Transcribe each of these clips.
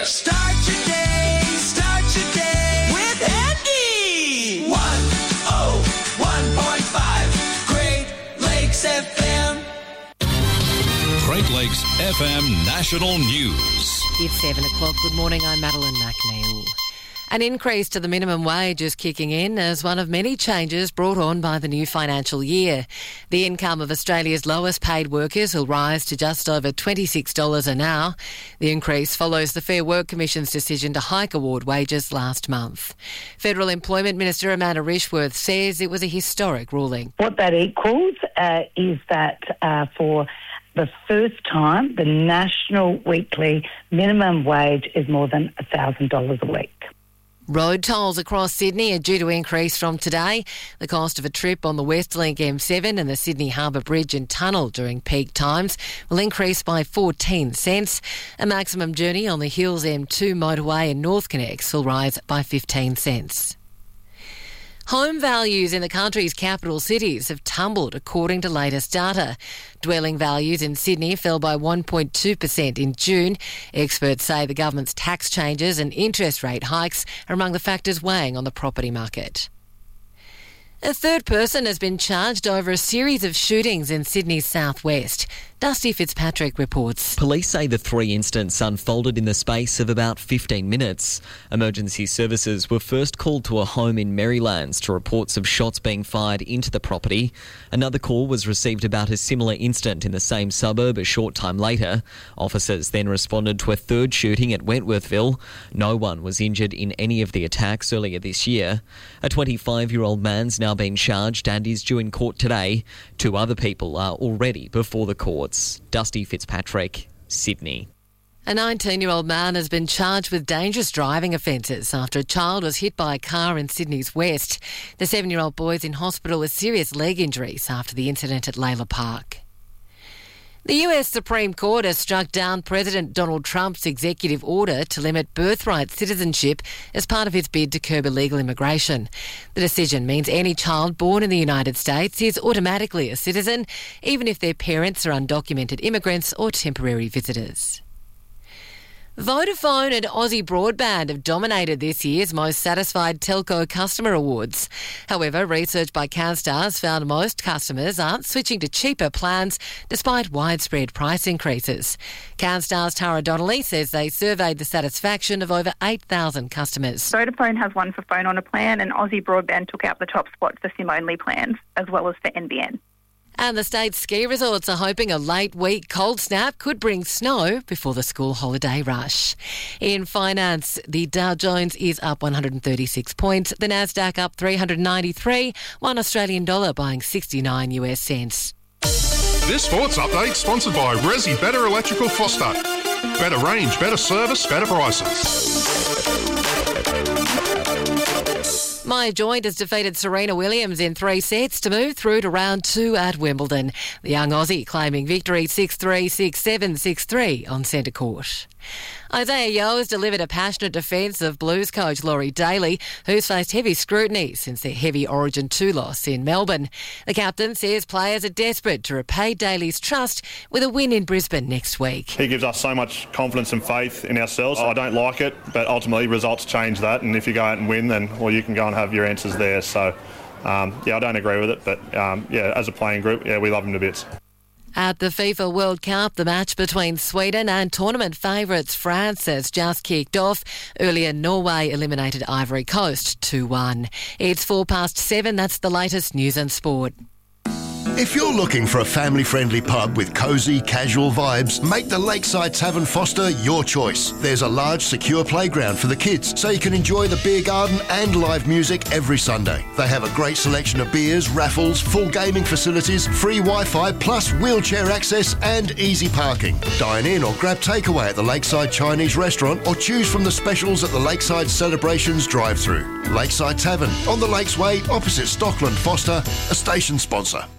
Start your day with Andy. 101.5 Great Lakes FM. Great Lakes FM National News. It's 7 o'clock. Good morning, I'm Madeline McNeil. An increase to the minimum wage is kicking in as one of many changes brought on by the new financial year. The income of Australia's lowest paid workers will rise to just over $26 an hour. The increase follows the Fair Work Commission's decision to hike award wages last month. Federal Employment Minister Amanda Rishworth says it was a historic ruling. What that equals is that for the first time, the national weekly minimum wage is more than $1,000 a week. Road tolls across Sydney are due to increase from today. The cost of a trip on the Westlink M7 and the Sydney Harbour Bridge and Tunnel during peak times will increase by 14 cents. A maximum journey on the Hills M2 motorway and North Connects will rise by 15 cents. Home values in the country's capital cities have tumbled according to latest data. Dwelling values in Sydney fell by 1.2% in June. Experts say the government's tax changes and interest rate hikes are among the factors weighing on the property market. A third person has been charged over a series of shootings in Sydney's southwest. Dusty Fitzpatrick reports. Police say the three incidents unfolded in the space of about 15 minutes. Emergency services were first called to a home in Merrylands to reports of shots being fired into the property. Another call was received about a similar incident in the same suburb a short time later. Officers then responded to a third shooting at Wentworthville. No one was injured in any of the attacks earlier this year. A 25-year-old man's now been charged and is due in court today. Two other people are already before the courts. Dusty Fitzpatrick, Sydney. A 19-year-old man has been charged with dangerous driving offences after a child was hit by a car in Sydney's west. The 7-year-old boy is in hospital with serious leg injuries after the incident at Layla Park. The US Supreme Court has struck down President Donald Trump's executive order to limit birthright citizenship as part of his bid to curb illegal immigration. The decision means any child born in the United States is automatically a citizen, even if their parents are undocumented immigrants or temporary visitors. Vodafone and Aussie Broadband have dominated this year's Most Satisfied Telco Customer Awards. However, research by CanStars found most customers aren't switching to cheaper plans despite widespread price increases. CanStars' Tara Donnelly says they surveyed the satisfaction of over 8,000 customers. Vodafone has won for phone on a plan and Aussie Broadband took out the top spot for SIM-only plans, as well as for NBN. And the state's ski resorts are hoping a late week cold snap could bring snow before the school holiday rush. In finance, the Dow Jones is up 136 points, the Nasdaq up 393, $1 Australian dollar buying 69 US cents. This sports update sponsored by Resi Better Electrical Foster. Better range, better service, better prices. Maya Joint has defeated Serena Williams in 3 sets to move through to round 2 at Wimbledon. The young Aussie claiming victory 6-3, 6-7, 6-3 on centre court. Isaiah Yeo has delivered a passionate defence of Blues coach Laurie Daly, who's faced heavy scrutiny since their heavy Origin 2 loss in Melbourne. The captain says players are desperate to repay Daly's trust with a win in Brisbane next week. He gives us so much confidence and faith in ourselves. I don't like it, but ultimately results change that, and if you go out and win, then you can go and have your answers there. So, I don't agree with it, but as a playing group, we love him to bits. At the FIFA World Cup, the match between Sweden and tournament favourites France has just kicked off. Earlier, Norway eliminated Ivory Coast 2-1. It's 7:04. That's the latest news and sport. If you're looking for a family-friendly pub with cosy, casual vibes, make the Lakeside Tavern Foster your choice. There's a large, secure playground for the kids, so you can enjoy the beer garden and live music every Sunday. They have a great selection of beers, raffles, full gaming facilities, free Wi-Fi, plus wheelchair access and easy parking. Dine in or grab takeaway at the Lakeside Chinese restaurant or choose from the specials at the Lakeside Celebrations drive-thru. Lakeside Tavern, on the Lakes Way, opposite Stockland Foster, a station sponsor.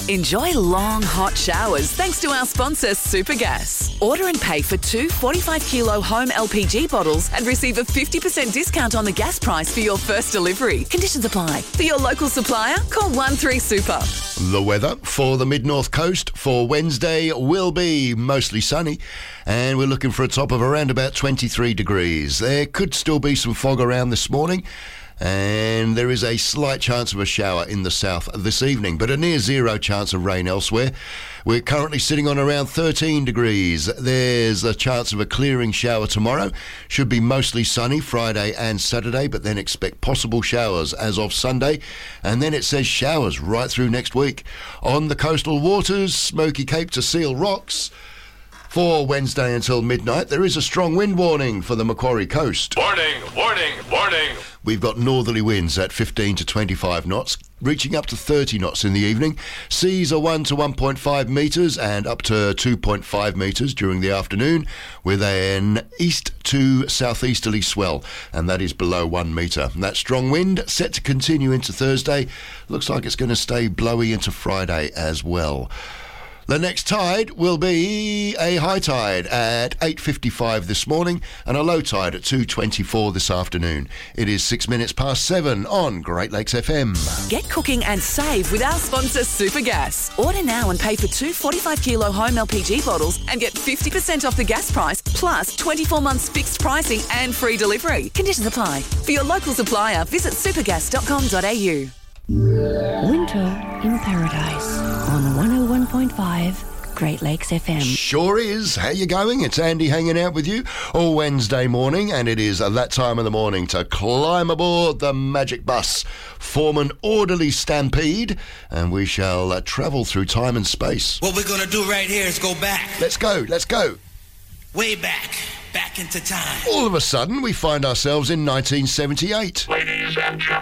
Enjoy long, hot showers thanks to our sponsor, Supergas. Order and pay for 2 45-kilo home LPG bottles and receive a 50% discount on the gas price for your first delivery. Conditions apply. For your local supplier, call 13Super. The weather for the mid-north coast for Wednesday will be mostly sunny, and we're looking for a top of around about 23 degrees. There could still be some fog around this morning, and there is a slight chance of a shower in the south this evening, but a near zero chance of rain elsewhere. We're currently sitting on around 13 degrees. There's a chance of a clearing shower tomorrow. Should be mostly sunny Friday and Saturday, but then expect possible showers as of Sunday. And then it says showers right through next week. On the coastal waters, Smoky Cape to Seal Rocks. For Wednesday until midnight, there is a strong wind warning for the Macquarie coast. Warning, warning, warning. We've got northerly winds at 15 to 25 knots, reaching up to 30 knots in the evening. Seas are 1 to 1.5 metres and up to 2.5 metres during the afternoon, with an east to southeasterly swell, and that is below 1 metre. That strong wind set to continue into Thursday. Looks like it's going to stay blowy into Friday as well. The next tide will be a high tide at 8:55 this morning and a low tide at 2:24 this afternoon. It is 6 minutes past 7 on Great Lakes FM. Get cooking and save with our sponsor, Supergas. Order now and pay for 2 45-kilo home LPG bottles and get 50% off the gas price, plus 24 months fixed pricing and free delivery. Conditions apply. For your local supplier, visit supergas.com.au. Winter in Paradise on 101.5 Great Lakes FM. Sure is. How you going? It's Andy hanging out with you all Wednesday morning, and it is that time of the morning to climb aboard the magic bus, form an orderly stampede, and we shall travel through time and space. What we're going to do right here is go back. Let's go. Way back into time. All of a sudden, we find ourselves in 1978. Ladies and gentlemen.